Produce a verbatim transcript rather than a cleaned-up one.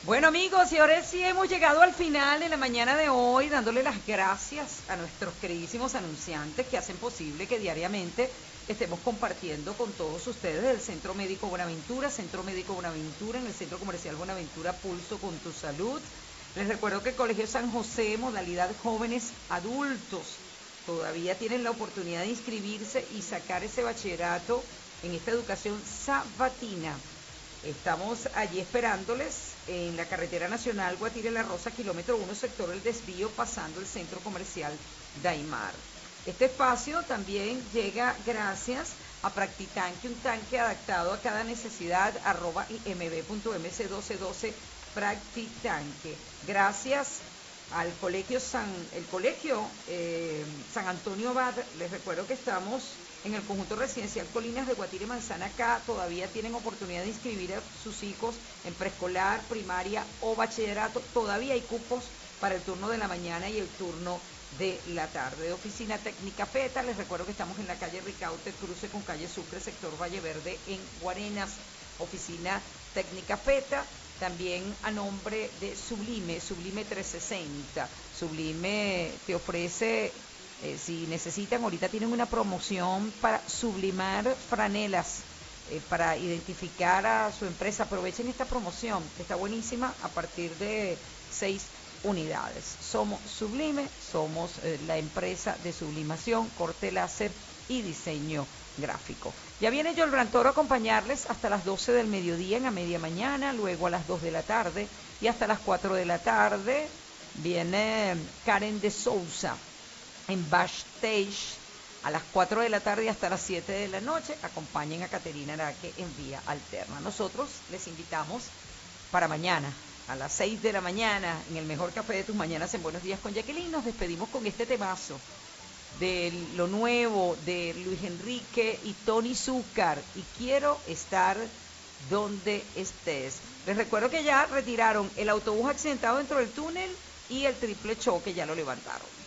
Bueno amigos, y ahora sí hemos llegado al final de la mañana de hoy, dándole las gracias a nuestros queridísimos anunciantes que hacen posible que diariamente estemos compartiendo con todos ustedes del Centro Médico Buenaventura, Centro Médico Buenaventura, en el Centro Comercial Buenaventura, Pulso con tu Salud. Les recuerdo que el Colegio San José, modalidad jóvenes adultos, todavía tienen la oportunidad de inscribirse y sacar ese bachillerato en esta educación sabatina. Estamos allí esperándoles en la carretera nacional Guatire-La Rosa, kilómetro uno, sector El Desvío, pasando el centro comercial Daimar. Este espacio también llega gracias a Practitanque, un tanque adaptado a cada necesidad, arroba imb punto m c doce doce Practitanque. Gracias al colegio San, el colegio eh, San Antonio Abad. Les recuerdo que estamos en el conjunto residencial Colinas de Guatire Manzana K. Todavía tienen oportunidad de inscribir a sus hijos en preescolar, primaria o bachillerato. Todavía hay cupos para el turno de la mañana y el turno de la tarde. Oficina Técnica FETA, les recuerdo que estamos en la calle Ricaute, cruce con calle Sucre, sector Valle Verde, en Guarenas. Oficina Técnica FETA, también a nombre de Sublime, Sublime trescientos sesenta. Sublime te ofrece, eh, si necesitan, ahorita tienen una promoción para sublimar franelas, eh, para identificar a su empresa. Aprovechen esta promoción, está buenísima, a partir de seis unidades. Somos Sublime, somos eh, la empresa de sublimación, corte láser y diseño gráfico. Ya viene Yolbrand Toro a acompañarles hasta las doce del mediodía en a media mañana, luego a las dos de la tarde y hasta las cuatro de la tarde viene Karen de Souza en backstage a las cuatro de la tarde y hasta las siete de la noche. Acompañen a Caterina Araque en vía alterna. Nosotros les invitamos para mañana a las seis de la mañana en el mejor café de tus mañanas en Buenos Días con Jacqueline. Nos despedimos con este temazo de lo nuevo de Luis Enrique y Tony Zúcar, y quiero estar donde estés. Les recuerdo que ya retiraron el autobús accidentado dentro del túnel y el triple choque, ya lo levantaron.